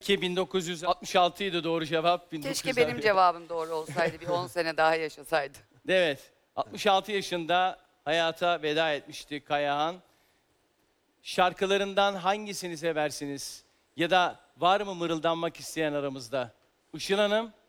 Ki 1966 idi doğru cevap. Keşke benim cevabım doğru olsaydı. Bir 10 sene daha yaşasaydı. Evet. 66 yaşında hayata veda etmişti Kayahan. Şarkılarından hangisini seversiniz? Ya da var mı mırıldanmak isteyen aramızda? Işıl Hanım.